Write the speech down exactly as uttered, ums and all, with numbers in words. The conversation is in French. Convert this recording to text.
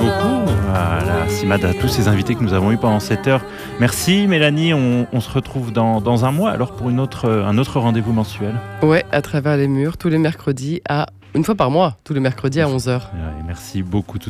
beaucoup à la CIMAD, à tous ces invités que nous avons eus pendant cette heure. Merci Mélanie, on, on se retrouve dans, dans un mois alors pour une autre, un autre rendez-vous mensuel. Ouais, à travers les murs, tous les mercredis à... Une fois par mois, tous les mercredis à onze heures. Merci beaucoup.